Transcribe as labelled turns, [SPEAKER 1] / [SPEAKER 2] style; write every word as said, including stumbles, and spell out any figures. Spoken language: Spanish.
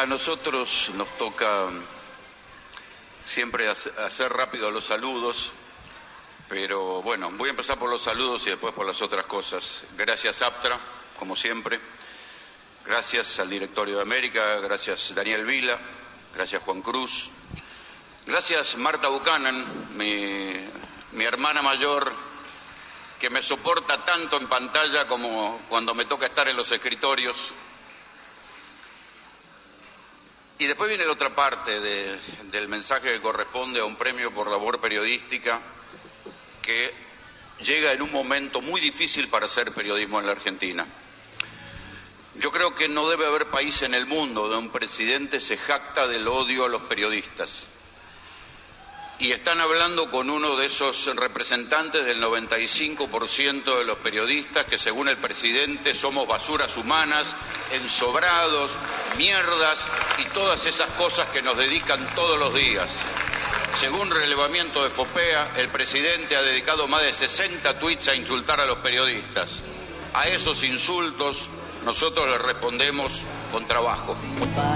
[SPEAKER 1] A nosotros nos toca siempre hacer rápido los saludos, pero bueno, voy a empezar por los saludos y después por las otras cosas. Gracias, Aptra, como siempre. Gracias al Directorio de América, gracias Daniel Vila, gracias Juan Cruz. Gracias Marta Buchanan, mi, mi hermana mayor, que me soporta tanto en pantalla como cuando me toca estar en los escritorios. Y después viene la otra parte de, del mensaje que corresponde a un premio por labor periodística que llega en un momento muy difícil para hacer periodismo en la Argentina. Yo creo que no debe haber país en el mundo donde un presidente se jacta del odio a los periodistas. Y están hablando con uno de esos representantes del noventa y cinco por ciento de los periodistas que, según el presidente, somos basuras humanas, ensobrados, mierdas y todas esas cosas que nos dedican todos los días. Según relevamiento de FOPEA, el presidente ha dedicado más de sesenta tuits a insultar a los periodistas. A esos insultos nosotros les respondemos con trabajo.